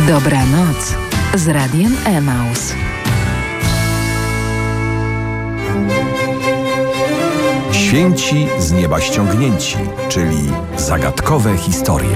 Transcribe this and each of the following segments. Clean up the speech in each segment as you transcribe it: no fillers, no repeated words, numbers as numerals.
Dobranoc z Radiem Emaus. Święci z nieba ściągnięci, czyli zagadkowe historie.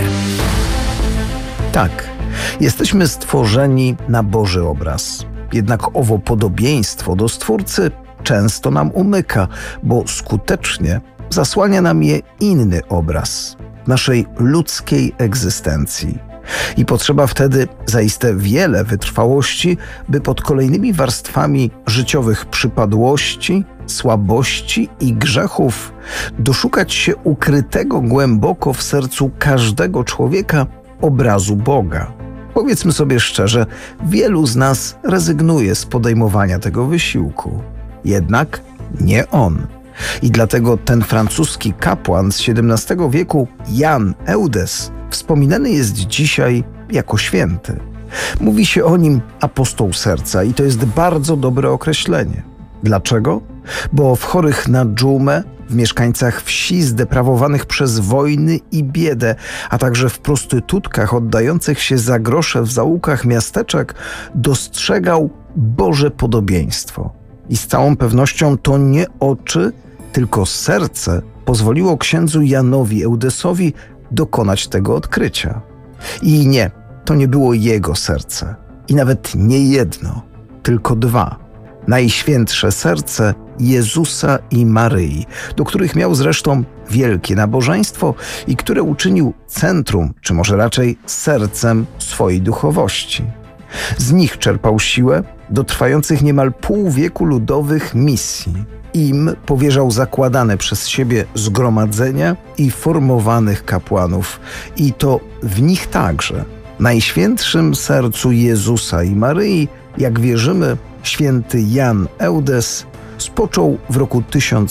Tak, jesteśmy stworzeni na Boży obraz. Jednak owo podobieństwo do Stwórcy często nam umyka, bo skutecznie zasłania nam je inny obraz naszej ludzkiej egzystencji. I potrzeba wtedy zaiste wiele wytrwałości, by pod kolejnymi warstwami życiowych przypadłości, słabości i grzechów doszukać się ukrytego głęboko w sercu każdego człowieka obrazu Boga. Powiedzmy sobie szczerze, wielu z nas rezygnuje z podejmowania tego wysiłku. Jednak nie on. I dlatego ten francuski kapłan z XVII wieku, Jan Eudes, wspominany jest dzisiaj jako święty. Mówi się o nim apostoł serca i to jest bardzo dobre określenie. Dlaczego? Bo w chorych na dżumę, w mieszkańcach wsi zdeprawowanych przez wojny i biedę, a także w prostytutkach oddających się za grosze w zaułkach miasteczek dostrzegał Boże podobieństwo. I z całą pewnością to nie oczy, tylko serce pozwoliło księdzu Janowi Eudesowi dokonać tego odkrycia. I nie, to nie było jego serce. I nawet nie jedno, tylko dwa. Najświętsze serce Jezusa i Maryi, do których miał zresztą wielkie nabożeństwo i które uczynił centrum, czy może raczej sercem swojej duchowości. Z nich czerpał siłę do trwających niemal pół wieku ludowych misji. Im powierzał zakładane przez siebie zgromadzenia i formowanych kapłanów. I to w nich także, Najświętszym sercu Jezusa i Maryi, jak wierzymy, święty Jan Eudes spoczął w roku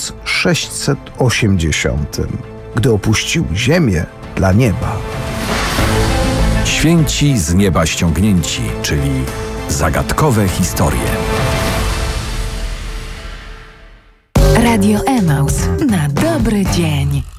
1680, gdy opuścił ziemię dla nieba. Święci z nieba ściągnięci, czyli zagadkowe historie. Radio Emaus na dobry dzień.